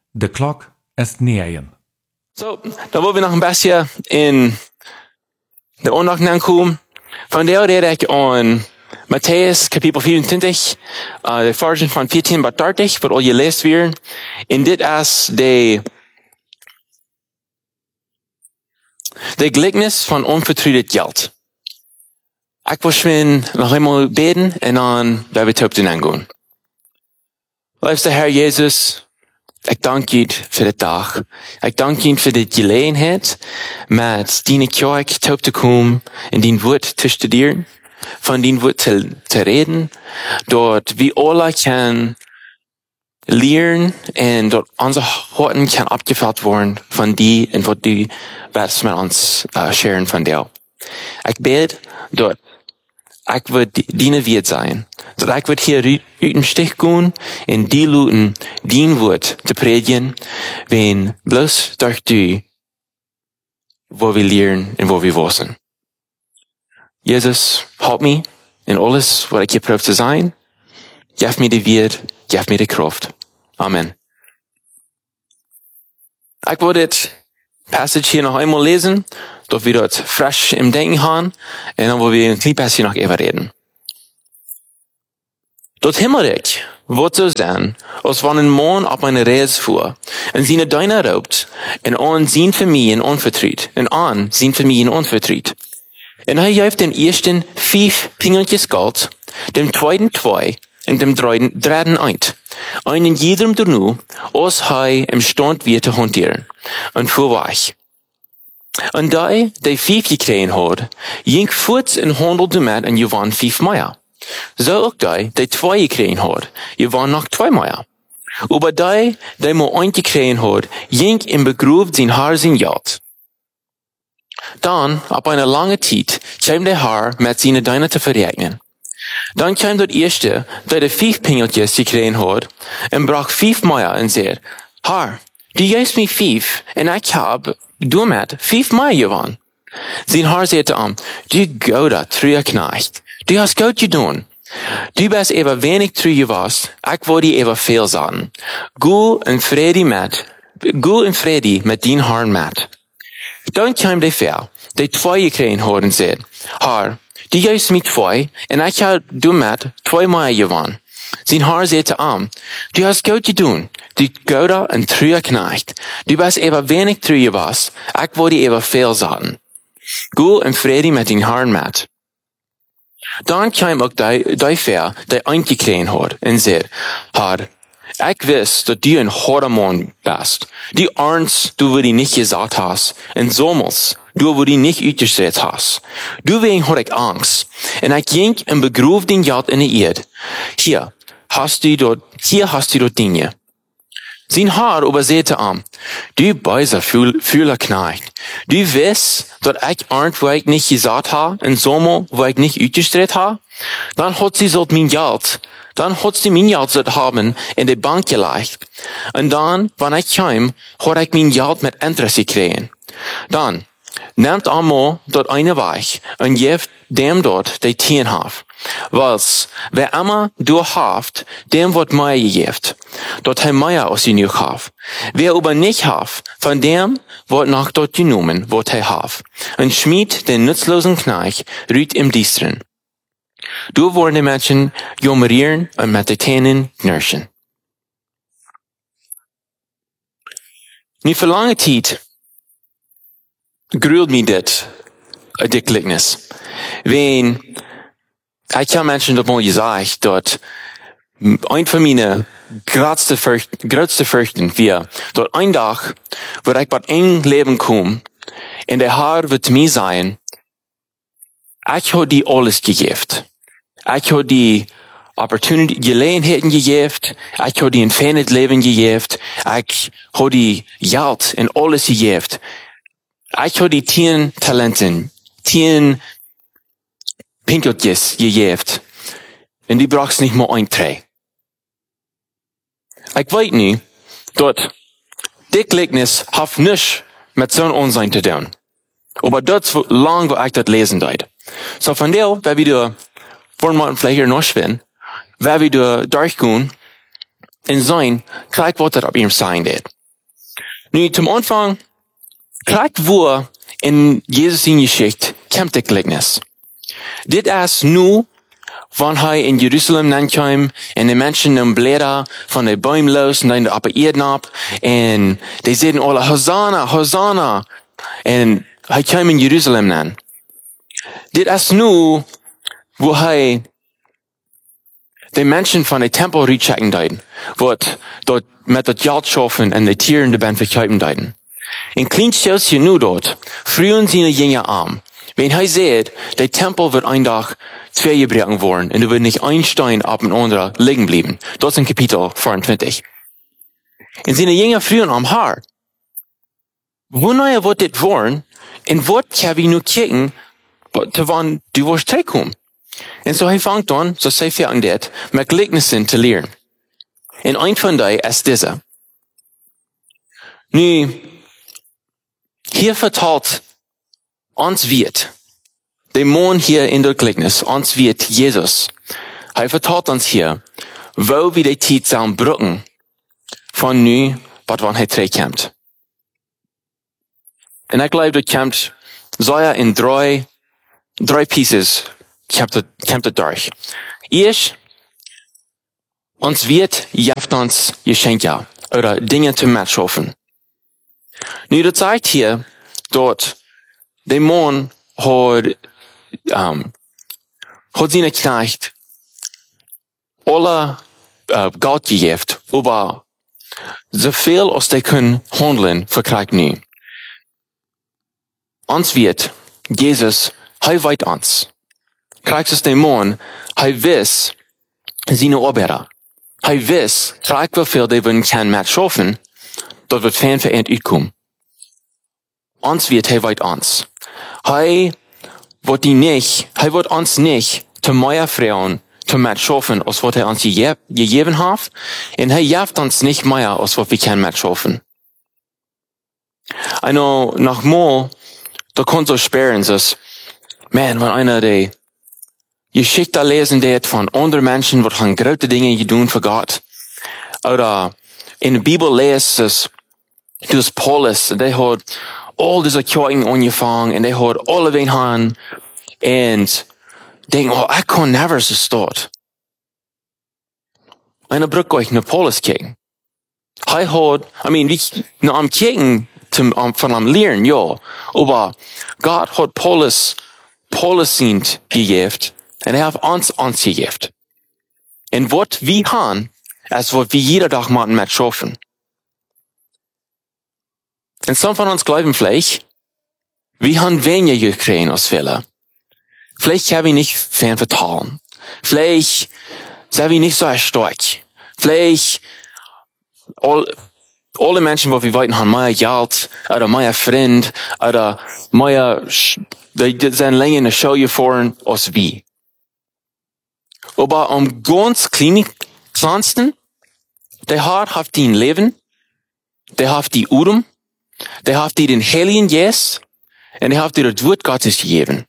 De klok is 9. So, da wollen wir noch ein bisschen in der Ondag aankomen. Van der rede ik aan Matthäus kapitel 24, de versen van 14 tot 30, wat al je leest weer. En dit is de gelijkenis van onvertrouwd geld. Ik wil schon nog eenmaal beden en dan wij we het aangaan. Liefste Heer Jezus, ik dank je voor de dag. Ik dank je voor de gelegenheid met die kerk te komen en die woord te studeren, van die woord te reden, dat we alle kan leren en dat onze harten kan opgevuld worden van die en wat die wat met ons sharen van jou. Ik bid dat ik wil dienen wierd zijn. Dat ik wil hier uit een stich gaan en die luten dien woord te predigen, wen bloos door du, waar we leren en waar we wassen. Jezus, help me in alles wat ik je proef te zijn. Geef me de wierd, geef me de kracht. Amen. Ik wil dit passage hier nog eenmaal lezen, dat we dat fresh im Denken haben, en dan wil we een klein beetje nog even reden. Dat himmelrijk wordt zo zijn, als wanneer een man op een reis voert, en zijn duinen roopt, en aan zijn familie onvertrouwd, en aan zijn familie onvertrouwd. En hij geeft den eersten 5 pingeltjes geld, dem tweeden 2, en dem derde 1. Einen jedem daarnu, als hij im stand weer te hanteren, en voorweg. En die 5 gekregen had, ging voort en handelde met en je won 5 meer. Zo ook die 2 gekregen had, je won nog 2 meer. Aber die maar 1 gekregen had, ging en begroef zijn haar zijn geld. Dan, op een lange tijd, kwam de haar met zijn duinen te verrekenen. Dan kwam dat eerste, die de 5 pingeltjes gekregen had, en bracht 5 meer en zei, haar, du geeft me 5, en ik heb damit 5 meer gewonnen. Zijn haar zei te hem, du gouda, treue knecht, du hast goed gedaan. Du bist even wenig treu was, ik wil die even veel zeggen. Go en vrede met dien haar met. Dan kwam de veel, die 2 gekregen had en zei, haar, du geeft me 2, en ik heb damit 2 meer gewonnen. Zijn haar zei te hem, du hast goed gedaan, du gouda en treue knecht. Du bist even wenig treu was, ik wil die even veel zeggen. Go en vrede met dien haar met. Dan kwam ook die ver die aangekregen had en zei, haar, ik wist dat du een harde man bent. Die ernst, du wat die niet gezegd hast, en zomers, du wat die niet uitgezet hast. Du wegen had ik angst, en ik ging en begroef den geld in de eerd. Hier hast du dat dingje. Zijn haar aber zei te hem, du beizer fühler knecht. Du wist dat ik ernst wat ik niet gezegd heb, en zomer wat ik niet uitgestreed heb. Dan had sie zult mijn geld. Dan had sie mijn geld zult hebben in de bank gelegd. En dan, wanneer ik kwam, had ik mijn geld met interest gekregen. Dan, neemt allemaal dat ene weg, en geeft dem dort die 10 heeft. Was, wer immer du haft, dem wird mehr gegeven, dat hij mehr als je nu haft. Wer aber nicht haft, von dem wird noch dort genommen, wat hij haft. En schmied den nutzlosen Knecht ruht im Diesteren. Du worden de mensen jommerieren en met de tenen knirschen. Nu voor lange tijd gruwelt me dit gelijkenis. Wen ik heb mensen dat mal gezegd, dat een van mijn grootste vruchten weer, dat een dag, waar ik wat eng leven kom, en de haar wordt mij zijn, ik heb die alles gegeven. Ik heb die gelegenheden gegeven, ik heb die een fijn leven gegeven, ik heb die geld en alles gegeven. Ik heb die 10 talenten, 10 pinkeltjes gegeven. En die brauchst niet maar 1, 3. Ik weet nu, dat die gelijkenis heeft niets met zo'n onzijn te doen. Maar dat is lang waar ik dat lezen deed. So van deel, waar we de vormen vielleicht hier nog waar we de durchgaan en zijn, kijk wat er op ihrem sein deed. Nu, zum Anfang, gleich wo in Jesus in Geschichte kommt das Gleichnis. Dit ist nu, wann er in Jerusalem nankam, en de mensen nemen bläder van de boom los, en dan op de eden ab, en die zeiden alle, Hosanna, Hosanna, en hij kwam in Jerusalem nan. Dit is nu, wo hij de mensen van de tempel rechecken deed, wat dort met dat geld schaffen en de tieren de band verkopen deed. En klein steltje nu dort, vroegen zijn jongen arm. Wenn hij zegt, de tempel wird een dag tweegebroken worden en er wird nicht ein Stein ab dem anderen liegen bleiben. Dat is in Kapitel 24. En zijn jongen vroegen am haar, wanneer wordt dit worden en wat kan we nu kijken, te wanneer du wirst terugkomen? En zo hij vangt aan, zo zij vangt dit, met gelijkenissen te leren. En een van die is deze. Nu, hier vertelt ons wird, de man hier in der Gleichnis, ons wird Jesus. Hij vertelt ons hier, wo wir die Zeit zijn brücken, von nu, wat wann hij terugkomt. En ik geloof dat komt, zou in drie pieces, komt het durch. Eerst, ons wird jaft ons geschenken, oder Dinge te matchen. Nu, dat zegt hier, dat de man had zijn knecht alle Geld gegeven, aber zoveel als die kunnen handelen, verkrijgt nu. Ons wird, Jesus, hij weet ons. Krijgt es de man, hij wist zijn arbeiter. Hij wist, krijgt hoeveel die we kan met schaffen, dat we fan voor eind uitkomen. Ons wird, hij weet ons. Hij wird ons nicht te meer vrouwen te met schaffen, als wat hij ons gegeven heeft, en hij geeft ons niet meer, als wat we kan met schaffen. En nogmaals, da kon so sperren, dass, man, wenn einer die Geschichte lesen wird von anderen Menschen, die haben große Dinge getan für Gott, oder in der Bibel lest, dass Paulus, der hat all diese Kirchen angefangen, und der hat alle wen haben, und denken, oh, ich kann never so start. Einer braucht euch nach Paulus kicken. Wie, am kicken, von am Lehren, ja, aber Gott hat Paulus sind gegeben, und er hat uns gegeben. Und was wir haben, ist, was wir jeder Tag machen mit schaffen. Und some von uns glauben vielleicht, wir haben weniger gekriegt als viele. Vielleicht haben wir nicht viel vertrauen. Vielleicht sind wir nicht so stark. Vielleicht alle Menschen, die wir weiten, haben mehr Geld, oder mehr Freund, oder mehr, die sind länger in der Show gefahren als wir. Aber am ganz kleinsten, der hat die Leben, der hat die Udum, der hat die den Heiligen Geist, und der hat die das Wort Gottes gegeben.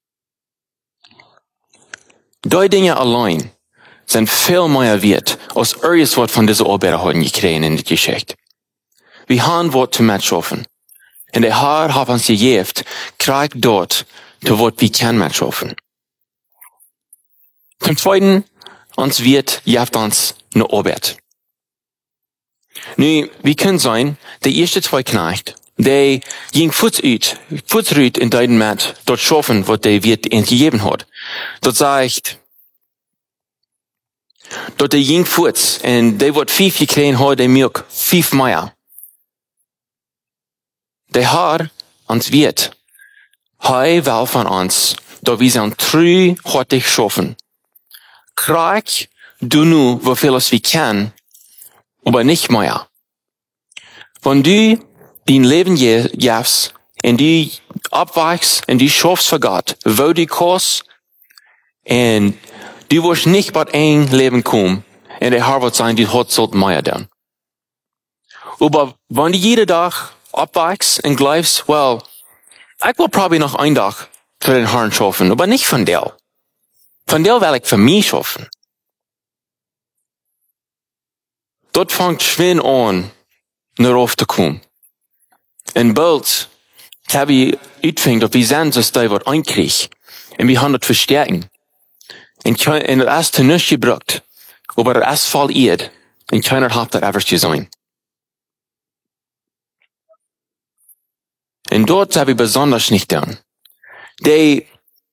Die Dinge allein sind viel mehr wert, als alles, was von dieser Arbeiter haben gekriegt in der Geschichte. Wir haben was zu mitschaffen. Und der Herr hat uns gegeben, kriegt dort, zu was wir können mitschaffen. Zum Zweiten, uns wird, gibt uns eine Arbeit. Nu, wie können sein, die ersten zwei Knecht, die ging futzrüt in deinen Mat, dort schaffen, was der Wirt ihnen gegeben hat. Dort sagt, dort der ging futz, und der wird 5 gekriegt hat, der Milch 5 mehr. Der Herr uns wird, hij will von uns, da wir sind treu hart schaffen. Krieg du nu, wofür es wir können, aber nicht mehr. Wenn du dein Leben gibst, und du abwachst, und du schaffst für Gott, wo du kannst, und du wirst nicht bei ein Leben kommen, und der Herr wird sein, du hast sollt mehr dann. Aber wenn du jeden Tag abwachst und glaubst, well, ich will probably noch einen Tag für den Herrn schaffen, aber nicht von der. Von der will ich für mich schaffen. Dort fängt schwer an, nach oben zu kommen. En bald heb je uitvindt dat we zijn zoals die wat einkrieg. En we gaan het versterken. En het is te niks gebruikt. Aber het is vol eed. En keiner hat dat ever gezien. En dort heb ik besonders niet doen. Die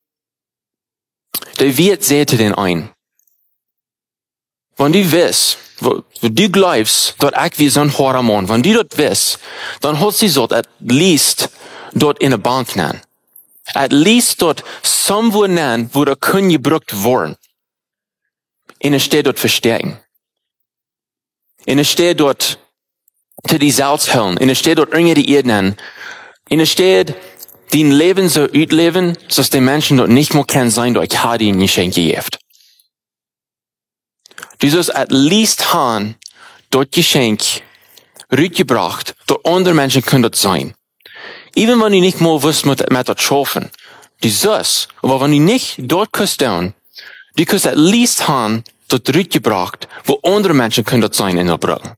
wird zitten den ein. Wenn du weißt, wo du glaubst, dass ich wie so ein hoher Mann, wenn du das weißt, dann hast du dort at least dort in der Bank nennen. At least dort somewhere nennen, wo da können gebraucht worden. In der Stadt dort verstärken. In der Stadt dort zu die Salz holen. In der Stadt dort irgendwie die Erde nennen. In der Stadt dein Leben so utleben, dass die Menschen dort nicht mehr können sein, durch ich ihnen Geschenke gegeben. Du sollst at least haben, dort Geschenk rückgebracht, dort andere Menschen können dort sein. Even wenn du nicht mal wirst mit dort schaffen, du sollst, aber wenn du nicht dort kannst down, du kannst at least haben, dort rückgebracht, wo andere Menschen können dort sein in der Brücke.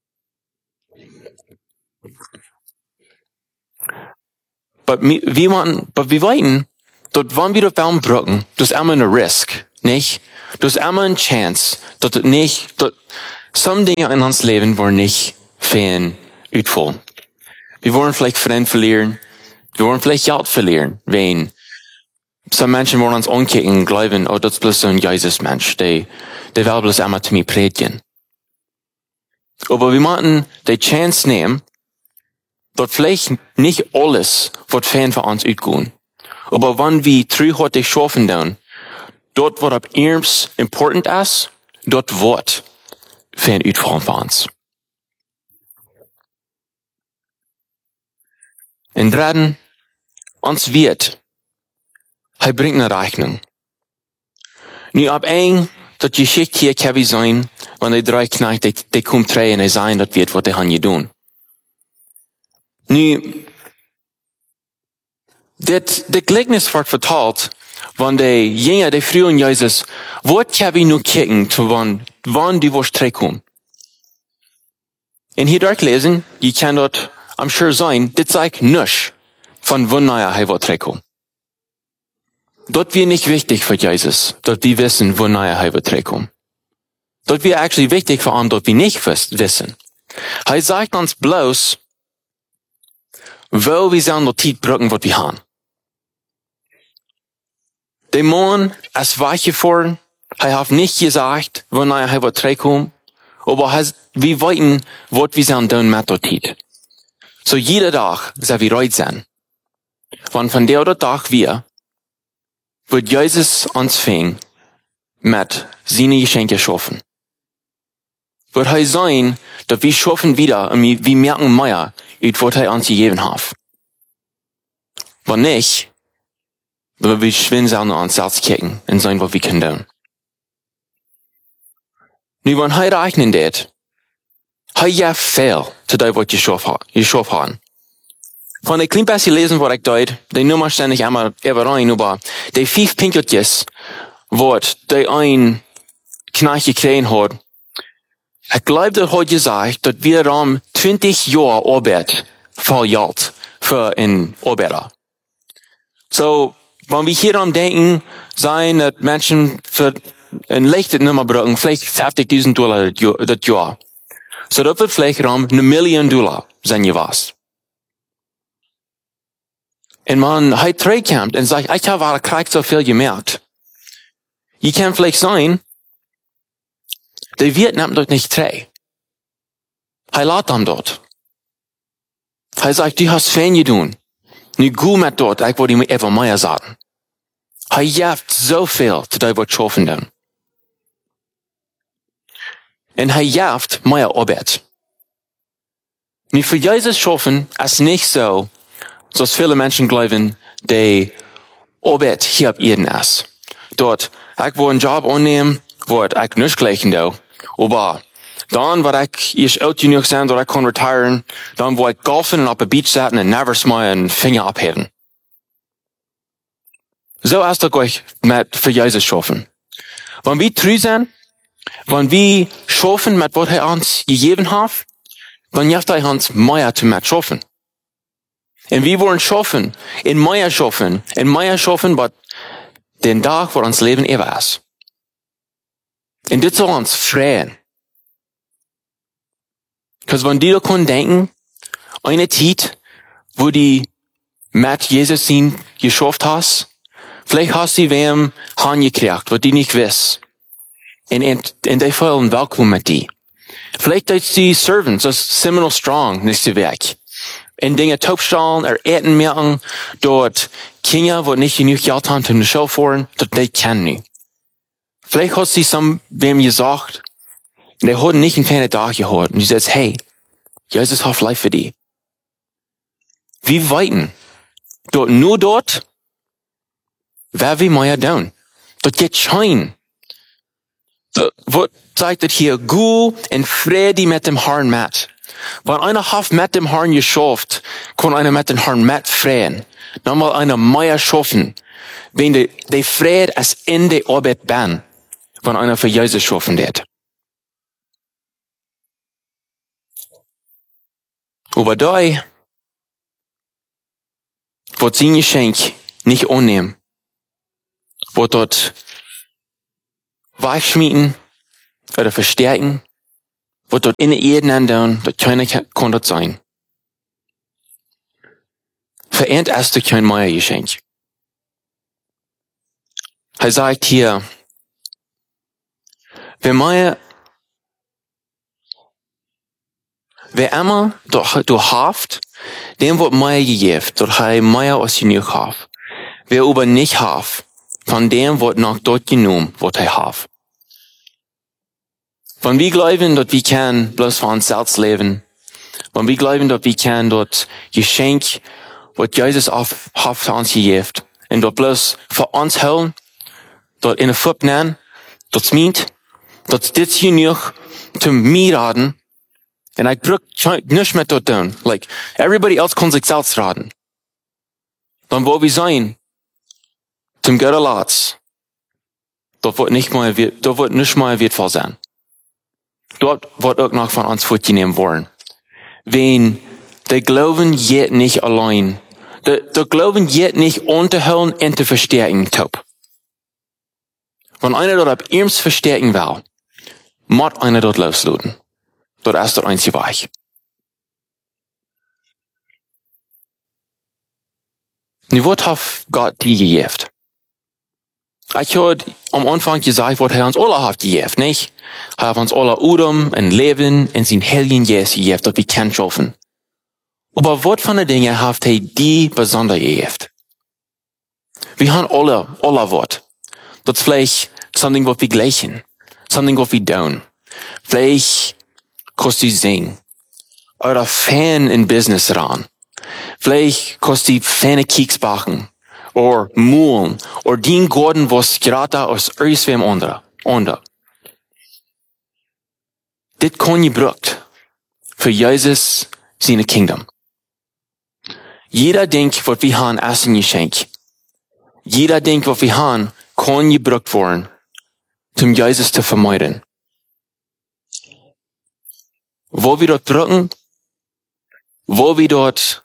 Aber wir weiten, dort wenn wir dort bauen Brücken, das ist immer ein Risk, nicht? Das ist immer eine Chance, dass es nicht, dass some Dinge in uns Leben wollen nicht fein uitvallen. Wir wollen vielleicht Freunde verlieren, wir wollen vielleicht Geld verlieren, wenn some Menschen wollen uns ankicken und glauben, oh, das ist bloß so ein Jesus-Mensch, der will bloß einmal zu mir predigen. Aber wir müssen die Chance nehmen, dass vielleicht nicht alles wird fein für uns uitgehen. Aber wenn wir treuhärtig schaffen dann, dort, wo das ernst important ist, dort wird fein uitvallen für uns. En dritten, ons weet, hij brengt een Rechnung. Nu ab een, dat je schicht hier kan zijn, wanneer die 3 knechten, die komen 3 en hij zijn, dat weet wat hij gaan je doen. Nu, dit gelijkenis wordt vertaald, wanneer de jener, die vroegen Jezus, wat kan we nu kijken, wanneer die wordt terugkomen? En hier dort lezen, je kan dat am sure sein, dit zeigt nichts von wanneer hij wordt terugkomen. Dat wir nicht wichtig für Jesus, dass wir wissen, wanneer hij wordt terugkomen. Dat wir actually wichtig für ihn, dass wir nicht wissen. Hij sagt uns bloß, wo wir sollen die Zeit brücken, was wir haben. Der Mann ist weggefallen, hij hat nicht gesagt, wanneer hij wordt terugkomen, aber wir wissen, was wir sollen tun mit der Zeit. So jeder Tag soll wir reut sein. Von der oder Tag wird Jesus uns fängt mit seinen Geschenken schaffen. Wird er sein, dass wir schaffen wieder und wir merken mehr, was er uns gegeben hat. Wenn nicht, dann wir schwindeln uns selbst kicken und sein, was wir können tun. Nu, wenn er rechnen det, har jeg fel til dig, hvad jeg schaf har. Von der klein bisschen lesen, was ich deut, die Nummer ständig einmal rein, aber die 5 Pinkeltjes, was die ein Knecht gekriegt hat, ich glaube, das hat gesagt, dass wir 20 Jahre Arbeit verjagt für einen Arbeiter. So, wenn wir hier denken, sein, dass Menschen für ein leichtes Nummer brauchen, vielleicht $50.000 das Jahr. So dat wird vielleicht $1 Million sein gewas. Und man halt terugkommt und sagt, ich habe gerade so viel gemerkt. Je kann vielleicht sein, der Wirt nimmt dort nicht treu. Er lädt ihm dort. Er sagt, du hast fein getan. Nu gut mit dort, ich wollte ihm einfach mehr sagen. Er jaft so viel, zu dir wird schaffen dann. Und er jaft mehr Arbeit. Nu für Jesus schaffen ist nicht so, dass viele Menschen glauben, die Arbeit hier auf Erden ist. Dort, ich will einen Job annehmen, wo ich nicht gleichen da. Aber dann, wo ich alt genug sein, dass ich kann retiren, dann will ich golfen und auf der Beach sitzen und never mal einen Finger abheben. So ist das gleich mit für Jesus schaffen. Wenn wir treu sind, wenn wir schaffen mit was er uns gegeben hat, dann hilft er uns mehr zu mit schaffen. En wie worden schaffen, in Meier schaffen, wat den Tag, wo ons leven eeuwig is. En dit zal ons freien. Because wenn die kon denken, eine Zeit, wo die mit Jesus ihn geschafft hast, vielleicht hast du wem angekriegt, was die nicht wissen. Und die fühlen willkommen mit dir. Vielleicht ist die Servants, das Seminole Strong, nicht so weg. Und Dinge taubstellen, eten merken, dort Kinder, die nicht genug Geld haben, um die Schule fahren, dort die kennen nicht. Vielleicht hast du wem gesagt, und die haben nicht einen kleinen Tag gehört, und du sagst, hey, Jesus hat Life für dich. Wie weiten? Nur dort, wer wie Meier down. Dort geht Schein. Was sagt das hier? Gut und Friede mit dem Herrn mit. Wenn einer hat mit dem Herrn geschafft, kann einer mit dem Herrn mit freien. Nochmal einer Meier schaffen. Wenn die Friede als in der Arbeit bin, wenn einer für Jesus schaffen wird. Aber da, wird sein Geschenk nicht annehmen, wird dort wegschmieden oder verstärken, wird dort in der Erde ändern, dort keiner kann dort sein. Verehrt erst durch kein Meier Geschenk. Er sagt hier, wer immer du haft, dem wird Meier gegeben, dort er Meier aus genug haft. Wer aber nicht haft, von dem wird noch dort genommen, was er haft. Wenn wir glauben, dass wir können bloß für uns selbst leben, wenn wir glauben, dass wir können dort Geschenk, was Jesus hat für uns gegeben, und dort bloß für uns holen, dort in der Fupp nehmen, dort meint, dort dit genug zum mir raten, und ich brauch nicht mehr dort tun. Like, everybody else kann sich selbst raten. Dann wo wir sein, zum Götter Latz, dort wird nicht mal wertvoll sein. Dort wird auch noch von uns fortgenommen worden. Wenn der Glauben geht nicht allein, der Glauben geht nicht unterholen und zu verstärken, taub. Wenn einer dort ab ihm verstärken will, muss einer dort loslassen. Dort ist der einzige Weg. Nu, was hat Gott dir gegeben? Ich habe am Anfang gesagt, was er uns alle hat gegeben, nicht? Er hat uns alle Udem und Leben in sein Heiligen Geist gegeben, dass wir können schaffen. Aber was von den Dingen hat er die besonders gegeben? Wir haben alle was. Das ist vielleicht something, was wir gleichen. Something, was wir tun. Vielleicht kannst du singen. Oder Fan in Business ran. Vielleicht kannst du Fan Keks backen. Oder mulen. Oder den Gordon, was gerade aus irgendwem andere. Das kann gebraucht für Jesus seine Kingdom. Jeder denkt, was wir haben, ist ein Geschenk. Jeder denkt, was wir haben, kann gebraucht werden, um Jesus zu vermeiden. Wo wir dort drücken, wo wir dort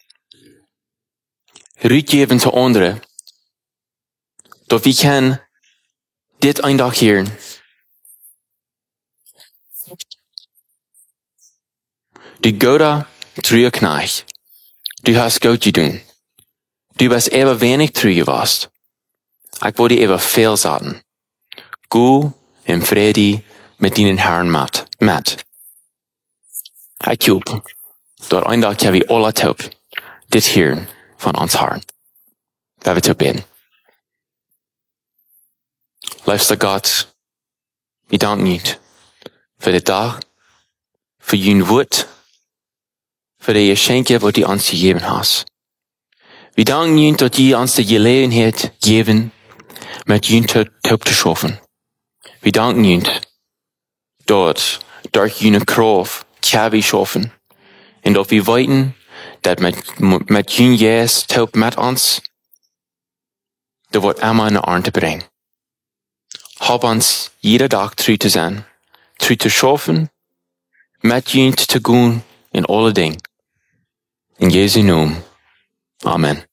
rückgeben zu anderen, dass wir können dit ein Tag hören. Du Gott Trügknecht, du hast gut getan. Du bist ever wenig treu gewesen. Ich wollte ever viel sagen. Geh in Friede mit deinen Herrn mit. Ich glaube, dort ein Tag kann wir alle taub dit hören von uns Herrn. Wer wird beten? Liebster Gott, wir danken dir für den Tag, für dein Wort, für die Geschenke, die du uns gegeben hast. Wir danken dir, dass du uns die Gelegenheit geben, mit dir taub zu schaffen. Wir danken dir, dort durch deine Kraft können wir schaffen. Und dass wir weiten, dass mit deinem Geist taub mit uns, da wird immer eine Ernte bringen. Hab uns jeder Tag treu zu sein, treu zu schaffen, mit dir zu gehen in alle Dinge. In Jesu Namen. Amen.